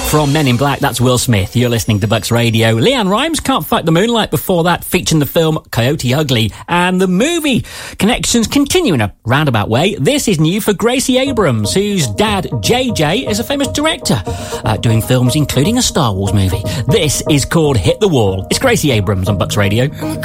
From Men in Black, that's Will Smith. You're listening to Bucks Radio. Leanne Rimes, Can't Fight the Moonlight, before that, featuring the film Coyote Ugly. And the movie connections continue in a roundabout way. This is new for Gracie Abrams, whose dad, JJ, is a famous director, doing films including a Star Wars movie. This is called Hit the Wall. It's Gracie Abrams on Bucks Radio. I'm a